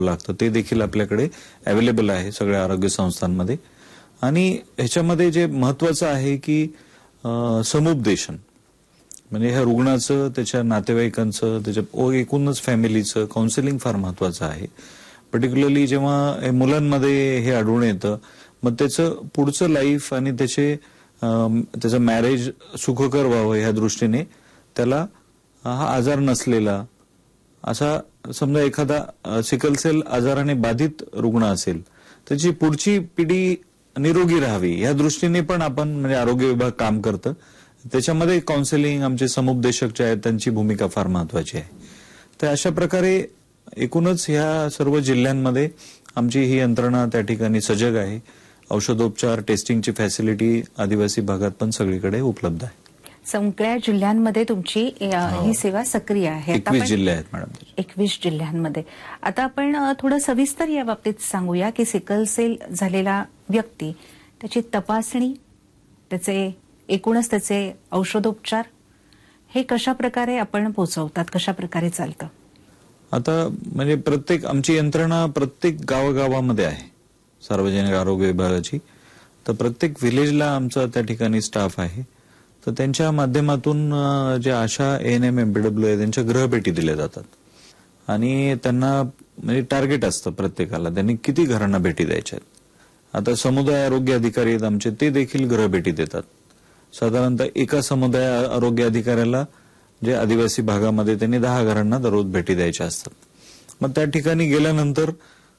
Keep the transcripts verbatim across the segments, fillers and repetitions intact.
लागतं ते देखील आपल्याकडे अवेलेबल आहे सगळ्या आरोग्य संस्थांमध्ये. आणि ह्याच्यामध्ये जे महत्वाचं आहे की समुपदेशन म्हणजे ह्या रुग्णाचं त्याच्या नातेवाईकांचं त्याच्या एकूणच फॅमिलीचं काउन्सिलिंग फार महत्वाचं आहे. पर्टिक्युलरली जेव्हा मुलांमध्ये हे आढळून येतं मग त्याचं पुढचं लाईफ आणि त्याचे त्याचं मॅरेज सुखकर व्हावं ह्या दृष्टीने त्याला हा आजार नसलेला असा समजा एखादा सिकल सेल आजाराने बाधित रुग्ण असेल त्याची पुढची पिढी निरोगी राहावी या दृष्टीने पण आपण म्हणजे आरोग्य विभाग काम करतं. त्याच्यामध्ये काउन्सिलिंग आमचे समुपदेशक जे आहेत त्यांची भूमिका फार महत्वाची आहे. तर अशा प्रकारे एकूणच ह्या सर्व जिल्ह्यांमध्ये आमची ही यंत्रणा त्या ठिकाणी सजग आहे. औषधोपचार टेस्टिंगची फॅसिलिटी आदिवासी भागात पण सगळीकडे उपलब्ध आहे. सगळ्या जिल्ह्यांमध्ये तुमची ही सेवा सक्रिय आहे. एकवीस जिल्हे आहेत मॅडम. एकवीस जिल्ह्यांमध्ये. आता आपण थोडं सविस्तर या बाबतीत सांगूया की सिकल सेल झालेला व्यक्ती त्याची तपासणी त्याचे एकूणच त्याचे औषधोपचार हे कशा प्रकारे आपण पोहोचवतात, कशा प्रकारे चालतं? आता म्हणजे प्रत्येक आमची यंत्रणा प्रत्येक गावागावामध्ये आहे सार्वजनिक आरोग्य विभागाची. तर प्रत्येक विलेजला आमचा त्या ठिकाणी स्टाफ आहे. तर त्यांच्या माध्यमातून जे आशा एन एम एमपीडब्ल्यू आहे त्यांच्या गृहभेटी दिल्या जातात आणि त्यांना म्हणजे टार्गेट असतं प्रत्येकाला त्यांनी किती घरांना भेटी द्यायच्या आहेत. आता समुदाय आरोग्य अधिकारी आहेत आमचे ते देखील गृहभेटी देतात. साधारणतः एका समुदाय आरोग्य अधिकाऱ्याला जे आदिवासी भागामध्ये त्यांनी दहा घरांना दररोज भेटी द्यायच्या असतात. मग त्या ठिकाणी गेल्यानंतर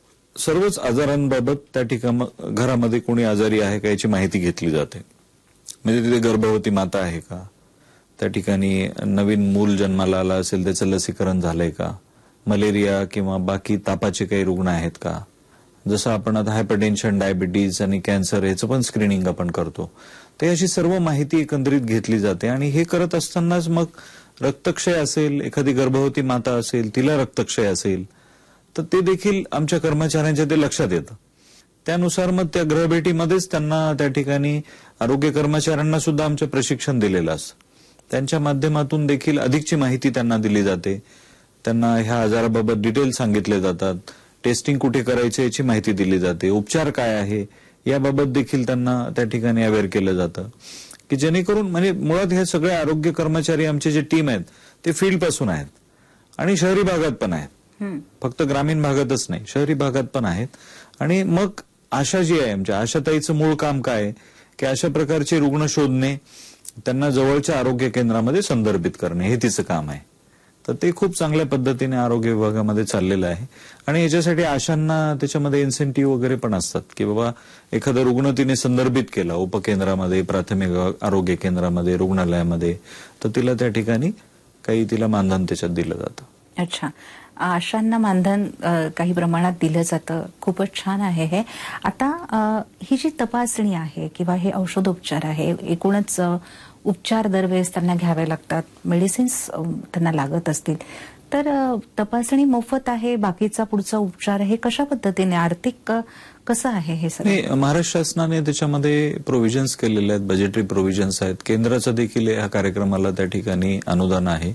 सर्वच आजारांबाबत त्या ठिकाणी घरामध्ये कोणी आजारी आहे का याची माहिती घेतली जाते. म्हणजे तिथे गर्भवती माता आहे का, त्या ठिकाणी नवीन मूल जन्माला आला असेल त्याचं लसीकरण झालंय का, मलेरिया किंवा बाकी तापाचे काही रुग्ण आहेत का, जसं आपण आता हायपरटेन्शन डायबिटीज आणि कॅन्सर याचं पण स्क्रीनिंग आपण करतो. ते अशी सर्व माहिती एकंदरीत घेतली जाते आणि हे करत असतानाच मग रक्तक्षय असेल, एखादी गर्भवती माता असेल तिला रक्तक्षय असेल तर ते देखील आमच्या कर्मचाऱ्यांच्या ते लक्षात येतं. त्यानुसार मग त्या गृहभेटीमध्येच त्यांना त्या ठिकाणी आरोग्य कर्मचाऱ्यांना सुद्धा आमचं प्रशिक्षण दिलेलं असतं. त्यांच्या माध्यमातून देखील अधिकची माहिती त्यांना दिली जाते. त्यांना ह्या आजाराबाबत डिटेल सांगितले जातात. टेस्टिंग कुठे करायचं याची माहिती दिली जाते. उपचार काय आहे याबाबत देखील त्यांना त्या ठिकाणी अवेअर केलं जातं की जेणेकरून म्हणजे मुळात हे सगळे आरोग्य कर्मचारी आमचे जे टीम आहेत ते फील्ड पासून आहेत आणि शहरी भागात पण आहेत. फक्त ग्रामीण भागातच नाही शहरी भागात पण आहेत. आणि मग आशा जी आहे आमच्या आशाताईचं मूळ काम काय आहे की अशा प्रकारचे रुग्ण शोधणे, त्यांना जवळच्या आरोग्य केंद्रामध्ये संदर्भित करणे हे तिचं काम आहे. तर ते खूप चांगल्या पद्धतीने आरोग्य विभागामध्ये चाललेलं आहे. आणि याच्यासाठी आशांना त्याच्यामध्ये इन्सेंटिव्ह वगैरे पण असतात की बाबा एखादा रुग्ण तिने संदर्भित केला उपकेंद्रामध्ये, प्राथमिक आरोग्य केंद्रामध्ये, रुग्णालयामध्ये तर तिला त्या ठिकाणी काही तिला मानधन त्याच्यात दिलं जातं. अच्छा, आशांना मानधन काही प्रमाणात दिलं जातं. खूपच छान आहे हे. आता ही जी तपासणी आहे किंवा हे औषधोपचार आहे, एकूणच उपचार दरवेळेस त्यांना घ्यावे लागतात, मेडिसिन्स त्यांना लागत असतील, तर तपासणी मोफत आहे, बाकीचा पुढचा उपचार हे कशा पद्धतीने आर्थिक कसं आहे हे सगळं? महाराष्ट्र शासनाने त्याच्यामध्ये प्रोव्हिजन्स केलेले आहेत, बजेटरी प्रोव्हिजन्स आहेत. केंद्राचं देखील या कार्यक्रमाला त्या ठिकाणी अनुदान आहे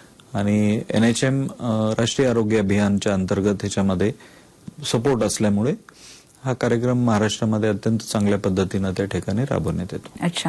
आणि एन एच एम राष्ट्रीय आरोग्य अभियानच्या अंतर्गत ह्याच्यामध्ये सपोर्ट असल्यामुळे हा कार्यक्रम महाराष्ट्रामध्ये अत्यंत चांगल्या पद्धतीने त्या ठिकाणी राबवण्यात येतो. अच्छा,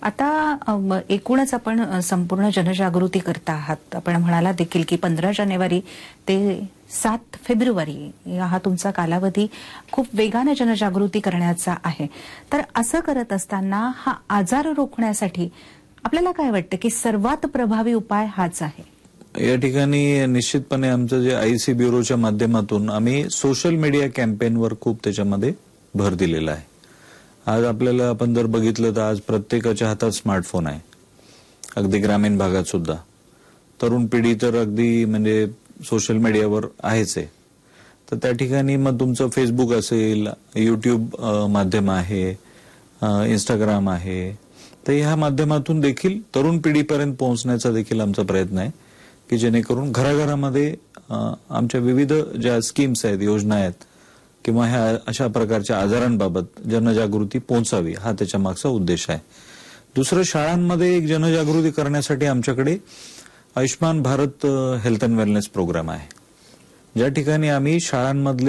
आता एकूणच आपण संपूर्ण जनजागृती करता आहात. आपण म्हणाला देखील की पंधरा जानेवारी ते सात फेब्रुवारी हा तुमचा कालावधी खूप वेगाने जनजागृती करण्याचा आहे. तर असं करत असताना हा आजार रोखण्यासाठी आपल्याला काय वाटतं की सर्वात प्रभावी उपाय हाच आहे? या ठिकाणी निश्चितपणे आमचं जे आय सी ब्युरोच्या माध्यमातून आम्ही सोशल मीडिया कॅम्पेनवर खूप त्याच्यामध्ये भर दिलेला आहे. आज आपल्याला आपण जर बघितलं तर आज प्रत्येकाच्या हातात स्मार्टफोन आहे, अगदी ग्रामीण भागात सुद्धा. तरुण पिढी तर अगदी म्हणजे सोशल मीडियावर आहेच आहे. तर त्या ठिकाणी मग तुमचं फेसबुक असेल, युट्यूब माध्यम आहे, इंस्टाग्राम आहे, तर ह्या माध्यमातून देखील तरुण पिढीपर्यंत पोहोचण्याचा देखील आमचा प्रयत्न आहे की जेणेकरून घराघरामध्ये आमच्या विविध ज्या स्कीम्स आहेत, योजना आहेत किंवा ह्या अशा प्रकारच्या आजारांबाबत जनजागृती पोहोचावी हा त्याच्या मागचा उद्देश आहे. दुसरं, शाळांमध्ये एक जनजागृती करण्यासाठी आमच्याकडे Ayushman Bharat health and wellness programme आहे. ज्या ठिकाणी आम्ही शाळांमधले